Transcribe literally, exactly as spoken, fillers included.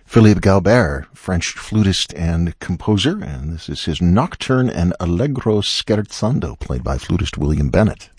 Philippe Gaubert, French flutist and composer, and this is his Nocturne and Allegro Scherzando, played by flutist William Bennett.